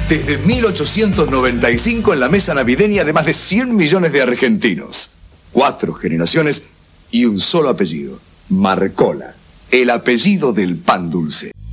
Desde 1895 en la mesa navideña de más de 100 millones de argentinos. 4 generaciones y un solo apellido. Marcola, el apellido del pan dulce.